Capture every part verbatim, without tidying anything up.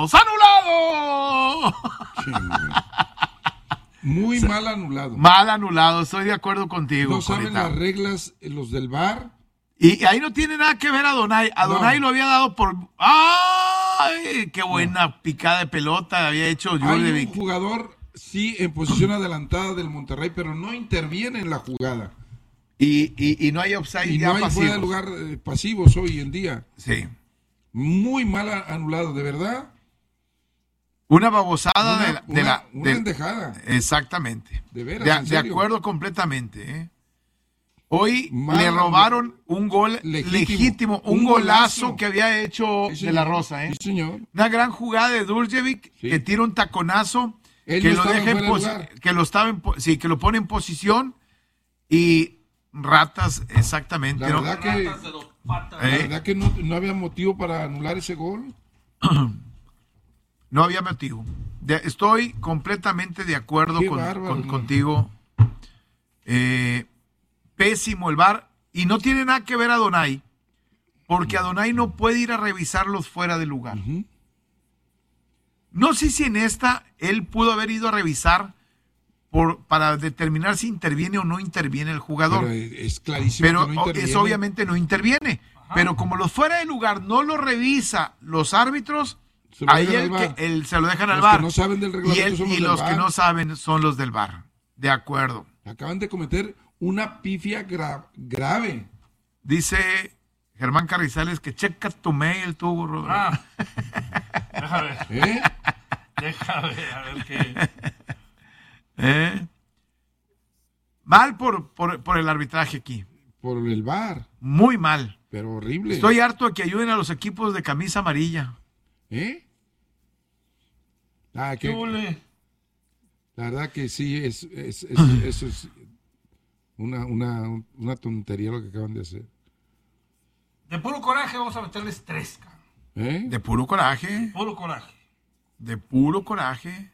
anulados. ¡Anulado! Sí, muy mal anulado. Mal anulado, estoy de acuerdo contigo. No saben Corita. las reglas los del V A R. Y ahí no tiene nada que ver a Donay. A Donay No. lo había dado por... ¡Ay! ¡Qué buena no. picada de pelota había hecho Hay Jurjevic! un jugador, sí, en posición adelantada del Monterrey, pero no interviene en la jugada. Y, y, y no hay offside Y ya no hay pasivos. fuera de lugar eh, pasivos hoy en día. Sí. Muy mal anulado, de verdad. Una babosada Una, de la... De una, la una de- endejada. Exactamente. De veras, De, en de serio. acuerdo completamente. ¿eh? Hoy Mal le anulado. robaron un gol Legítimo. legítimo, un, Un golazo, golazo. que había hecho Sí, de la señor. Rosa. ¿eh? Sí, señor. Una gran jugada de Durjevic Sí. que tira un taconazo, Él que no lo estaba deja en fuera de posi- lugar. que lo estaba en po- sí, que lo pone en posición y ratas exactamente. La ¿no? verdad que, Ratas de dos patas. la Eh. verdad que no, no había motivo para anular ese gol. No había motivo. De- estoy completamente de acuerdo Qué con, bárbaro, con- ¿no? contigo. Eh, pésimo el V A R. Y no tiene nada que ver a Donay, porque a Donay no puede ir a revisarlos fuera de lugar. Ujú. No sé si en esta él pudo haber ido a revisar por, para determinar si interviene o no interviene el jugador. Pero es clarísimo Pero que no o- interviene. eso obviamente no interviene. Pero como los fuera de lugar no lo revisa los árbitros, Se lo ahí dejan el al que, VAR. el- se lo dejan al Los V A R. que no saben del y reglamento él- son los y del los que VAR. no saben son los del V A R. De acuerdo. Acaban de cometer una pifia gra- grave. Dice Germán Carrizales que checa tu mail, tú, Robert. Ah, deja ver, ¿Eh? deja ver, a ver qué. ¿Eh? Mal por, por, por el arbitraje aquí. Por el V A R. Muy mal. Pero horrible. Estoy harto de que ayuden a los equipos de camisa amarilla. ¿Eh? Ah, ¿Qué que, huele? la verdad que sí, es, es, es- eso es una, una, una tontería lo que acaban de hacer. De puro coraje vamos a meterles tres, cabrón. ¿Eh? De puro coraje. Puro coraje. De puro coraje.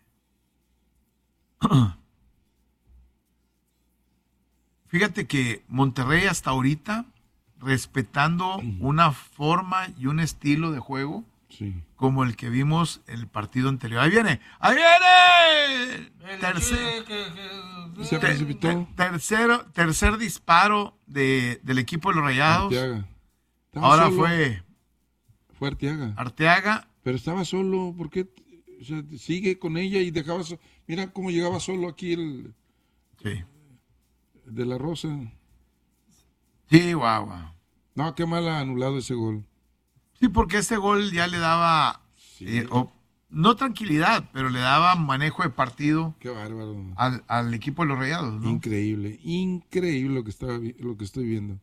Fíjate que Monterrey hasta ahorita, respetando una forma y un estilo de juego Sí. como el que vimos el partido anterior. ¡Ahí viene! ¡Ahí viene! El Tercer, que- que- que- Se te- precipitó. te- tercero, tercer disparo de, del equipo de los Rayados. Arteaga. Estaba Ahora solo. fue Fue Arteaga. Arteaga. Pero estaba solo. ¿Por qué? O sea, sigue con ella y dejaba. so- Mira cómo llegaba solo aquí el Sí, de la Rosa. sí, guau, guau. No, qué mal ha anulado ese gol. Sí, porque este gol ya le daba, eh, o- no tranquilidad, pero le daba manejo de partido Qué bárbaro. al, al equipo de los Rayados, ¿no? Increíble, increíble lo que estaba vi- lo que estoy viendo.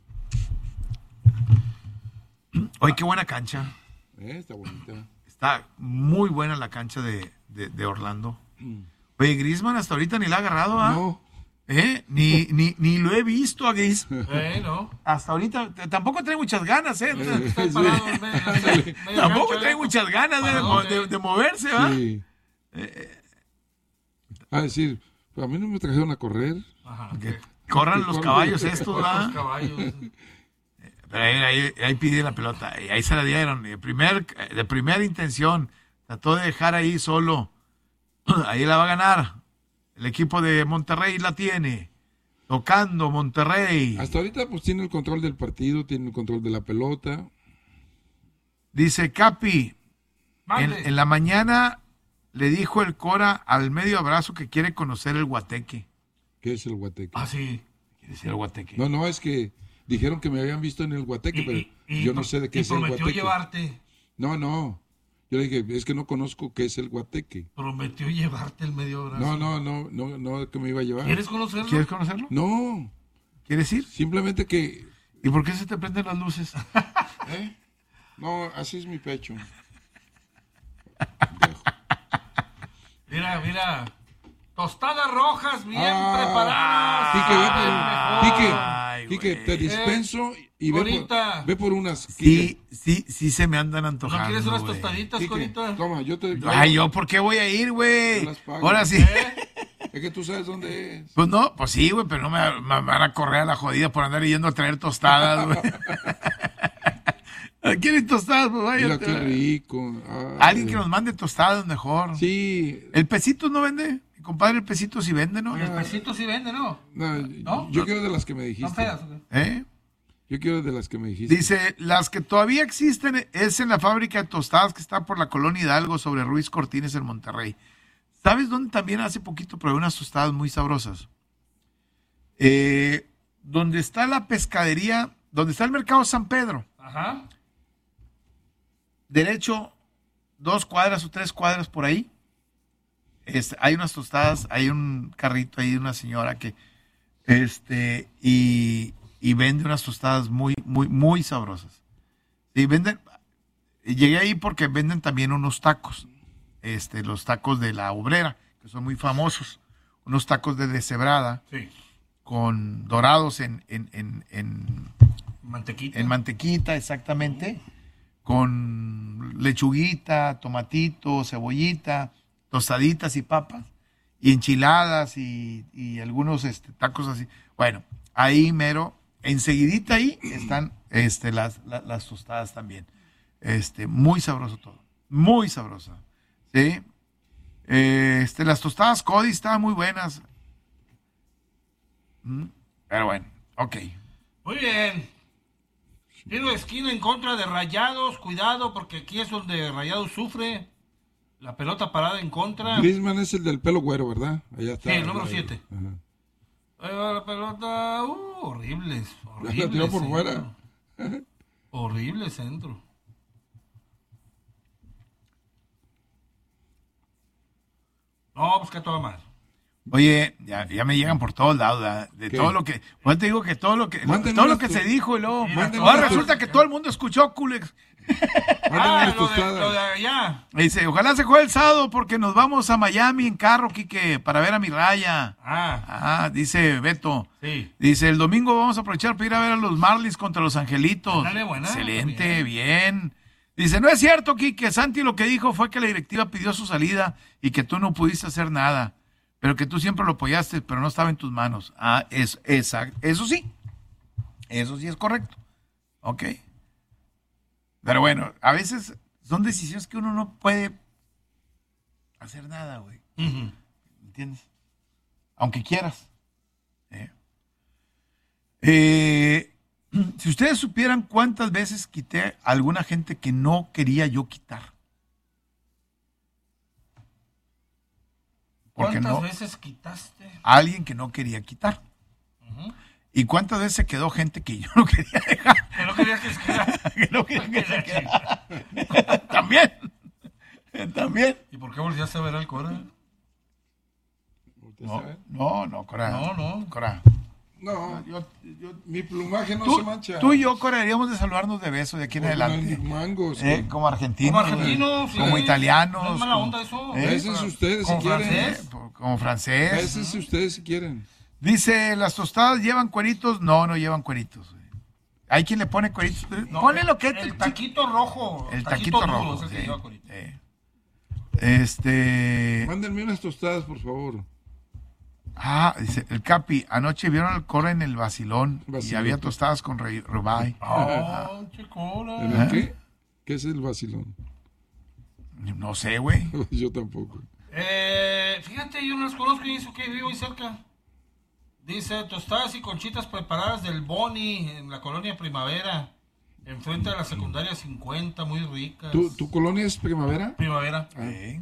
Oye, qué buena cancha. Eh, está bonita. Está muy buena la cancha de, de, de Orlando. Oye, Griezmann hasta ahorita ni la ha agarrado, ¿ah? No, ¿Eh? Ni, ni, ni lo he visto a Gris. Eh, no. Hasta ahorita t- tampoco trae muchas ganas, ¿eh? Estoy parado en medio- medio Tampoco cancha, trae ¿eh? muchas ganas de, mo- de- de moverse, ¿va? sí. A decir, pues a mí no me trajeron a correr. Ajá, Que que- corran los caballos estos, Los ¿va? caballos. Pero ahí, ahí, ahí pide la pelota, y ahí se la dieron. Y de, primer, de primera intención, trató de dejar ahí solo. Ahí la va a ganar. El equipo de Monterrey la tiene. Tocando Monterrey. Hasta ahorita pues tiene el control del partido, tiene el control de la pelota. Dice Capi, en, Mande. en la mañana le dijo el Cora al medio abrazo que quiere conocer el Guateque. ¿Qué es el Guateque? Ah, sí. ¿Quiere decir el Guateque? No, no, es que dijeron que me habían visto en el Guateque, pero y- yo no sé de qué y es el prometió Guateque. llevarte. No, no. Yo le dije, es que no conozco qué es el Guateque. Prometió llevarte el medio brazo. No, no, no, no, no, que me iba a llevar. ¿Quieres conocerlo? ¿Quieres conocerlo? No, ¿Quieres ir? simplemente que... ¿Y por qué se te prenden las luces? ¿eh? No, así es mi pecho. Mira, mira. Tostadas rojas bien Ah, preparadas. Quique, ve por, Ay, Quique, Quique, güey. te dispenso y ve Corita. por, ve por unas. Quique. Sí, sí, sí se me andan ¿No antojando. quieres unas güey. tostaditas, Quique, Corita? toma, yo te... Ay, ¿yo por qué voy a ir, güey? Yo las pago. Ahora sí. ¿Eh? Es que tú sabes dónde es. Pues no, pues sí, güey, pero no me, me van a correr a la jodida por andar yendo a traer tostadas, güey. ¿Quieren tostadas? Pues Mira váyate. qué rico. Ay. Alguien que nos mande tostadas mejor. Sí. ¿El Pesito no vende? Mi compadre, el Pesito sí vende, ¿no? Oye, el pesito sí vende, ¿no? No, ¿No? Yo quiero de las que me ¿Están dijiste. feas? ¿O qué? ¿Eh? Yo quiero de las que me dijiste. Dice, las que todavía existen es en la fábrica de tostadas que está por la colonia Hidalgo sobre Ruiz Cortines en Monterrey. ¿Sabes dónde también hace poquito probé unas tostadas muy sabrosas? Eh, donde está la pescadería, donde está el mercado San Pedro. Ajá. Derecho, dos cuadras o tres cuadras por ahí. Este, hay unas tostadas, hay un carrito ahí de una señora que, este, y, y vende unas tostadas muy, muy, muy sabrosas. Y venden, llegué ahí porque venden también unos tacos, este, los tacos de la Obrera, que son muy famosos, unos tacos de deshebrada, Sí. con dorados en, en, en, en, Mantequita. en mantequita, exactamente, con lechuguita, tomatito, cebollita, tostaditas y papas, y enchiladas y, y algunos este, tacos así. Bueno, ahí mero, enseguidita ahí están este, las, las, las tostadas también. Este, muy sabroso todo, muy sabroso. ¿Sí? Este, las tostadas Cody estaban muy buenas. Mm, Pero bueno, ok. Muy bien. Tiro de esquina en contra de Rayados. Cuidado, porque aquí es donde Rayados sufre. La pelota parada en contra. Griezmann es el del pelo güero, ¿verdad? Allá está. Sí, el número Ahí. siete. Ajá. Ahí va la pelota. Uh, horribles. La Horrible tiró por centro. fuera. Horrible centro. No, pues que toda mal. Oye, ya, ya me llegan por todos lados, ¿verdad? De ¿Qué? todo lo que, pues te digo que todo lo que, Mándenme todo lo unas que tu- se dijo y luego, Mándenme ahora unas resulta tu- que todo el mundo escuchó Culex. Mándame Ah, unas lo de, tostadas. lo de allá. Dice, ojalá se juegue el sábado porque nos vamos a Miami en carro, Quique, para ver a mi Raya. Ah, Ah, dice Beto. sí. Dice, el domingo vamos a aprovechar para ir a ver a los Marlins contra los Angelitos. Ándale, buena, Excelente, bien. bien. Dice, no es cierto, Quique, Santi lo que dijo fue que la directiva pidió su salida y que tú no pudiste hacer nada, pero que tú siempre lo apoyaste, pero no estaba en tus manos. Ah, es, exacto. Eso sí, eso sí es correcto. Ok. Pero bueno, a veces son decisiones que uno no puede hacer nada, güey. Ujú. ¿Entiendes? Aunque quieras. ¿Eh? Eh, si ustedes supieran cuántas veces quité a alguna gente que no quería yo quitar. Porque ¿Cuántas no, veces quitaste? a alguien que no quería quitar. Ujú. ¿Y cuántas veces se quedó gente que yo no quería dejar? Que no querías que se quedara. Que no quería que se quedara. También. También. ¿Y por qué volvías a ver al Cora? ¿Usted No, sabe? no, no, Cora. No, no. Cora. No, Yo, yo- mi plumaje no tú, se mancha. tú y yo, Cora, deberíamos de saludarnos de beso de aquí en Como adelante. los mangos. Eh, como argentinos. Como argentinos, Como sí. italianos. No es mala como- onda eso. ¿Eh? Bésense ustedes si ¿Con quieren. francés? Eh, por- como francés. Bésense ustedes si quieren. Dice, ¿las tostadas llevan cueritos? No, no llevan cueritos. güey. Hay quien le pone cueritos. No, Ponle lo que El taquito rojo. El taquito duro rojo. es el que sí, lleva corito. sí. Este. Mándenme unas tostadas, por favor. Ah, dice, el Capi, anoche vieron al Cora en el vacilón y Vacilón. había tostadas con re- rubay. Ah, che ¿En Cora. el qué? ¿Qué es el vacilón? No sé, güey. Yo tampoco. Eh, fíjate, yo no las conozco y eso que vivo ahí cerca. Dice, tostadas y conchitas preparadas del Boni en la colonia Primavera. Enfrente de la secundaria cincuenta, muy ricas. ¿Tu, tu colonia es primavera? Primavera. Ah. Sí.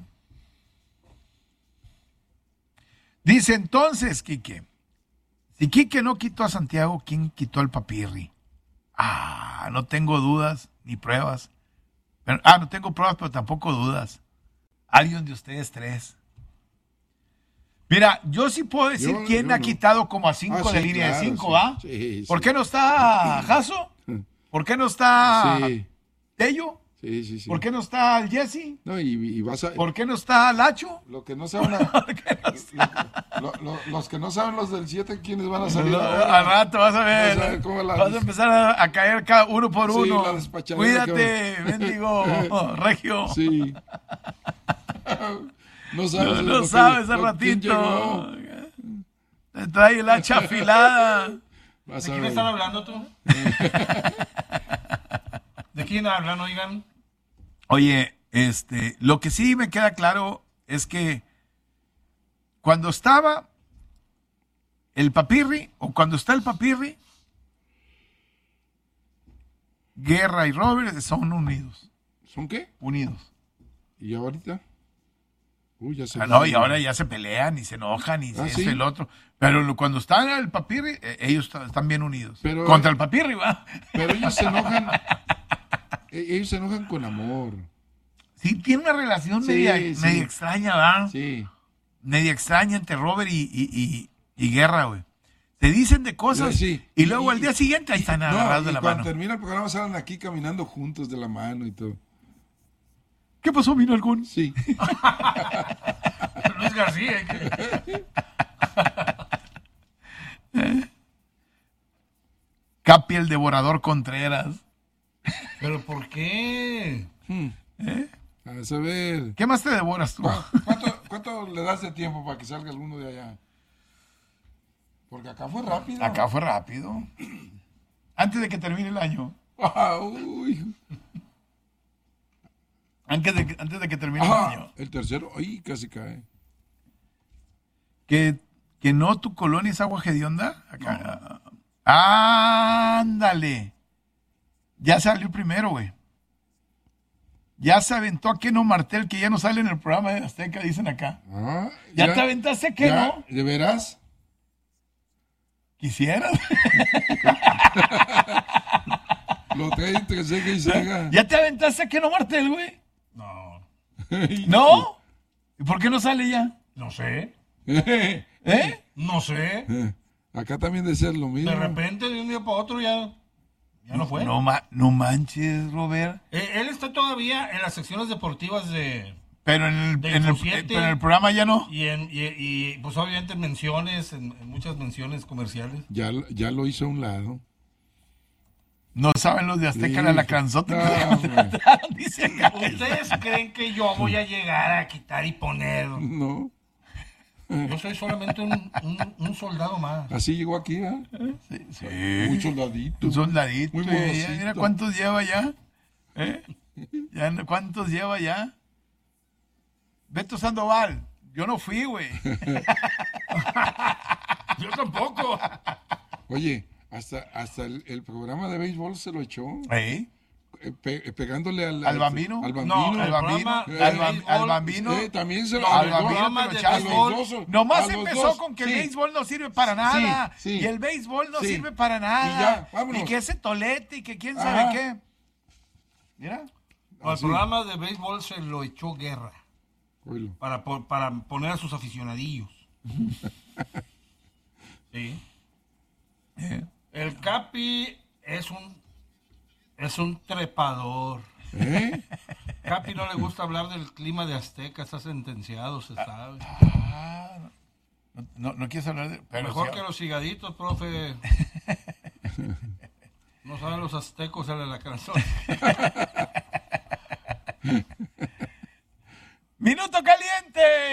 Dice entonces, Quique, si Quique no quitó a Santiago, ¿quién quitó al Papirri? Ah, no tengo dudas ni pruebas. Pero- ah, no tengo pruebas, pero tampoco dudas. Alguien de ustedes tres. Mira, yo sí puedo decir Yo- quién yo ha no. quitado como a cinco Ah, de sí, línea claro, de cinco, sí. ¿va? Sí, ¿Por sí. qué no está Jaso? ¿Por qué no está Sí, Tello? sí, sí, sí. ¿Por qué no está el Jesse? No, y, y vas a... ¿Por qué no está Lacho? Lo que no saben... a- lo- lo- los que no saben los del siete, ¿quiénes van a salir Lo- ahora? Al rato vas a ver. Vas a ver cómo la- Vas a empezar a, a caer cada uno por Sí, uno. la despachadera Cuídate, que- bendigo, Regio. Sí. No sabes, No, lo no que- sabes al lo- quién ratito. llegó. Te trae el hacha afilada. Vas ¿De a quién ver. están hablando tú? ¿De quién hablan, oigan? Oye, este, lo que sí me queda claro es que cuando estaba el Papirri, o cuando está el Papirri, Guerra y Robert son unidos. ¿Son qué? Unidos. ¿Y ahorita? Uy, ya se Ah, no, y ahora ya se pelean y se enojan y ¿Ah, esto sí? y el otro. Pero lo- cuando está el Papirri, eh, ellos t- están bien unidos. Pero- Contra el Papirri, va. Pero ellos se enojan. e- Ellos se enojan con amor. Sí, tiene una relación Sí, media, sí. media extraña, ¿verdad? Sí. Media extraña entre Robert y, y, y, y Guerra, güey. Te dicen de cosas Sí. y luego Y- al día siguiente ahí están No, agarrados y de la cuando mano. termina el programa salen aquí caminando juntos de la mano y todo. ¿Qué pasó, vino algún? Sí. Luis García. ¿qué? Capi el devorador Contreras. ¿Pero por qué? Hmm. A saber. ¿Qué más te devoras tú? ¿cu- ¿Cuánto, ¿Cuánto le das de tiempo para que salga alguno de allá? Porque acá fue rápido. Acá fue rápido. Antes de que termine el año. Ah, uy. Antes de, que- antes de que termine Ah, el año. el tercero, ay, casi cae. Que, que no tu colonia es agua hedionda. Acá. Ándale. Ya salió primero, güey. Ya se aventó a Keno Martel, que ya no sale en el programa de Azteca, dicen acá. Ah, ¿Ya, te aventaste a Keno? ¿Ya? ¿De veras? ¿Quisieras? Lo trae entre ceja y ceja. ¿Ya te aventaste a Keno Martel, güey? No, ¿No? ¿Y por qué no sale ya? no sé. ¿Eh? No sé. Acá también de ser lo mismo. De repente, de un día para otro, ya, ya no fue. No, ma- no manches, Robert. Eh, él está todavía en las secciones deportivas de... Pero en el, De en el- Infosiete. pero en el programa ya no. Y, en, y, y, pues obviamente en menciones, en, en muchas menciones comerciales. Ya, ya lo hizo a un lado. No saben los de Azteca Sí. la lacranzota que No, le hombre. contrataron, dice acá. ¿Ustedes creen que yo voy a llegar a quitar y poner? No. Yo soy solamente un, un, un soldado más. Así llegó aquí, ¿eh? Sí. Muy soldadito. Un soldadito. Muy eh, ya, modosito. mira cuántos lleva ya. ¿Eh? Ya no- ¿Cuántos lleva ya? Beto Sandoval. Yo no fui, güey. Yo tampoco. Oye, hasta, hasta el, el programa de béisbol se lo echó. ¿Eh? eh, pe- eh, pegándole al, ¿Al Bambino? Al No, Bambino. el Al Bambino. programa de Al, Bam- béisbol, al Bambino. Eh, también se lo No, a al los dos, Bambino programa te lo de echaste. a los béisbol. dos, Nomás a los empezó dos, con que el sí. béisbol no sirve para nada. Sí, sí. Y el béisbol no Sí. sirve para nada. Y ya, vámonos. Y que ese tolete y que quién Ajá. sabe qué. Mira. Al Así. programa de béisbol se lo echó Guerra Oílo. para, po- para poner a sus aficionadillos. Sí. Eh, El Capi es un es un trepador. ¿Eh? Capi no le gusta hablar del clima de Azteca, está sentenciado, se sabe. ah, no, no, no quieres hablar de. Pero Mejor sí, que los higaditos, profe. No saben los aztecos el alacranzón.